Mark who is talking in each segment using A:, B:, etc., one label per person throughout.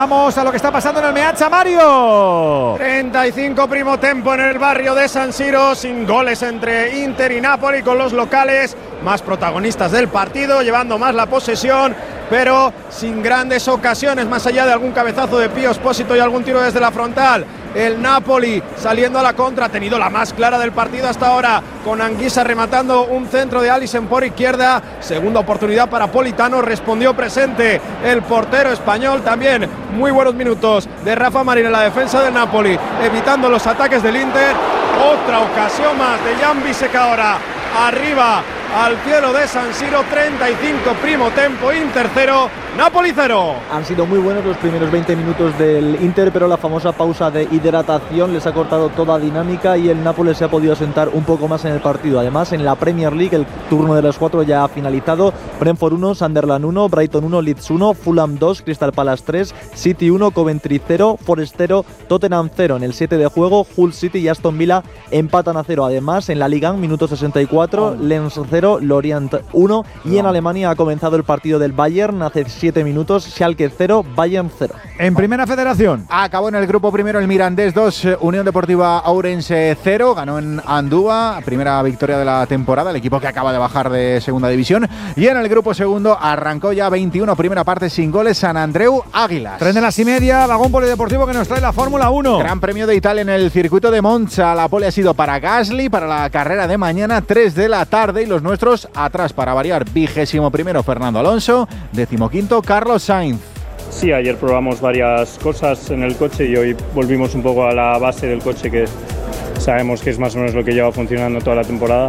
A: Vamos a lo que está pasando en el Meazza, Mario.
B: 35 primo tempo en el barrio de San Siro, sin goles entre Inter y Napoli, con los locales más protagonistas del partido, llevando más la posesión, pero sin grandes ocasiones, más allá de algún cabezazo de Pio Esposito y algún tiro desde la frontal. El Napoli saliendo a la contra, ha tenido la más clara del partido hasta ahora, con Anguissa rematando un centro de Alisson por izquierda. Segunda oportunidad para Politano, respondió presente el portero español. También muy buenos minutos de Rafa Marín en la defensa del Napoli, evitando los ataques del Inter. Otra ocasión más de Jan Bisek ahora, arriba al cielo de San Siro. 35 primo tempo, Inter 0, Napoli 0.
C: Han sido muy buenos los primeros 20 minutos del Inter, pero la famosa pausa de hidratación les ha cortado toda dinámica y el Nápoles se ha podido asentar un poco más en el partido. Además, en la Premier League el turno de los 4 ya ha finalizado. Brentford 1, Sunderland 1, Brighton 1, Leeds 1, Fulham 2, Crystal Palace 3, City 1, Coventry 0, Forest 0, Tottenham 0. En el 7 de juego, Hull City y Aston Villa empatan a 0. Además, en la Liga 1, minuto 64, Lens 0, Lorient 1. Y en Alemania ha comenzado el partido del Bayern hace 7 minutos, Schalke 0, Bayern 0.
A: En Primera Federación
D: acabó en el grupo primero el Mirandés 2, Unión Deportiva Ourense 0, ganó en Andúa, primera victoria de la temporada, el equipo que acaba de bajar de segunda división. Y en el grupo segundo arrancó ya 21, primera parte sin goles, San Andreu Águilas.
A: 3:30, vagón polideportivo que nos trae la Fórmula 1.
D: Gran Premio de Italia en el circuito de Monza, la pole ha sido para Gasly, para la carrera de mañana, 3 de la tarde, y los nuestros atrás para variar, 21º Fernando Alonso, 15º Carlos Sainz.
E: Sí, ayer probamos varias cosas en el coche y hoy volvimos un poco a la base del coche, que sabemos que es más o menos lo que lleva funcionando toda la temporada.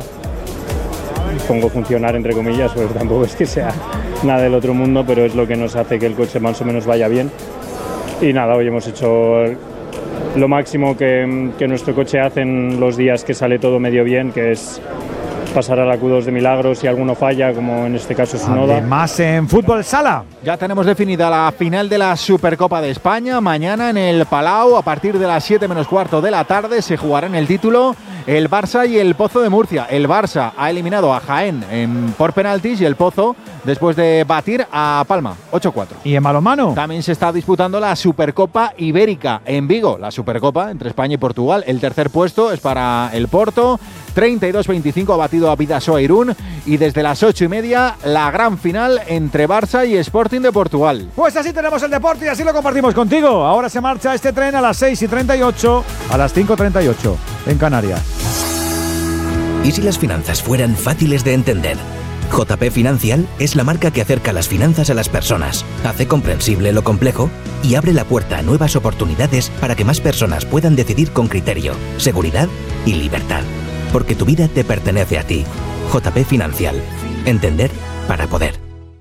E: Pongo funcionar entre comillas, porque tampoco es que sea nada del otro mundo, pero es lo que nos hace que el coche más o menos vaya bien. Y nada, hoy hemos hecho lo máximo que nuestro coche hace en los días que sale todo medio bien, que es pasar a la Q2 de milagros si alguno falla, como en este caso es Noda.
A: Más en fútbol sala.
D: Ya tenemos definida la final de la Supercopa de España. Mañana en el Palau, a partir de las 7 menos cuarto de la tarde, se jugarán el título el Barça y el Pozo de Murcia. El Barça ha eliminado a Jaén por penaltis y el Pozo después de batir a Palma, 8-4.
A: ¿Y en balonmano?
D: También se está disputando la Supercopa Ibérica en Vigo. La Supercopa entre España y Portugal. El tercer puesto es para el Porto. 32-25 ha batido a Bidasoa Irún. Y desde las 8:30 la gran final entre Barça y Sporting de Portugal.
A: Pues así tenemos el deporte y así lo compartimos contigo. Ahora se marcha este tren a las 6:38, a las 5:38 en Canarias.
F: ¿Y si las finanzas fueran fáciles de entender? JP Financial es la marca que acerca las finanzas a las personas, hace comprensible lo complejo y abre la puerta a nuevas oportunidades para que más personas puedan decidir con criterio, seguridad y libertad. Porque tu vida te pertenece a ti. JP Financial. Entender para poder.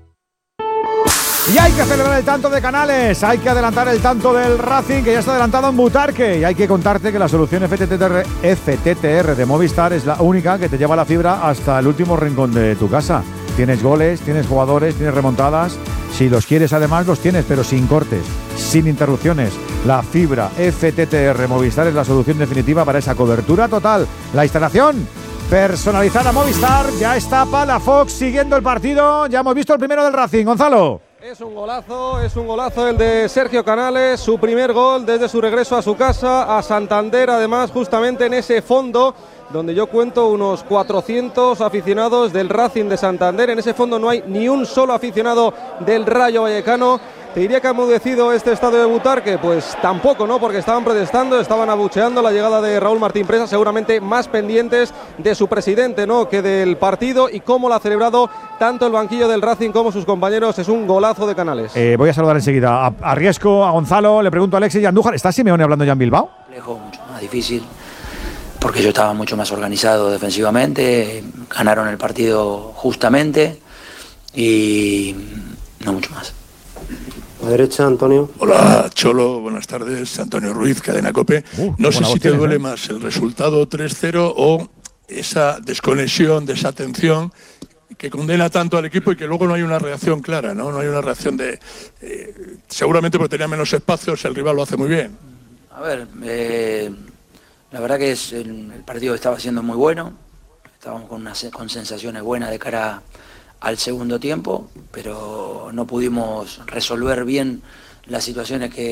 A: Y hay que celebrar el tanto de Canales, hay que adelantar el tanto del Racing, que ya está adelantado en Butarque, y hay que contarte que la solución FTTR de Movistar es la única que te lleva la fibra hasta el último rincón de tu casa. Tienes goles, tienes jugadores, tienes remontadas. Si los quieres, además los tienes, pero sin cortes, sin interrupciones. La fibra FTTR Movistar es la solución definitiva para esa cobertura total. La instalación personalizada Movistar. Ya está Palafox siguiendo el partido. Ya hemos visto el primero del Racing. Gonzalo.
G: Es un golazo el de Sergio Canales, su primer gol desde su regreso a su casa, a Santander, además justamente en ese fondo donde yo cuento unos 400 aficionados del Racing de Santander. En ese fondo no hay ni un solo aficionado del Rayo Vallecano. ¿Te diría que ha enmudecido este estadio de Butarque? Pues tampoco, ¿no? Porque estaban protestando, estaban abucheando la llegada de Raúl Martín Presa, seguramente más pendientes de su presidente, ¿no?, que del partido y cómo lo ha celebrado tanto el banquillo del Racing como sus compañeros. Es un golazo de Canales.
A: Voy a saludar enseguida a Riesco, a Gonzalo, le pregunto a Alexis y a Andújar. ¿Está Simeone hablando ya en Bilbao?
H: Complejo, mucho más difícil, porque yo estaba mucho más organizado defensivamente, ganaron el partido justamente y no mucho más.
I: A derecha, Antonio.
J: Hola, Cholo, buenas tardes. Antonio Ruiz, Cadena COPE. No sé si te duele más el resultado 3-0 o esa desconexión, desatención que condena tanto al equipo y que luego no hay una reacción clara, ¿no? No hay una reacción de... seguramente porque tenía menos espacios, el rival lo hace muy bien.
H: A ver, la verdad que el partido estaba siendo muy bueno. Estábamos con sensaciones buenas de cara al segundo tiempo, pero no pudimos resolver bien las situaciones que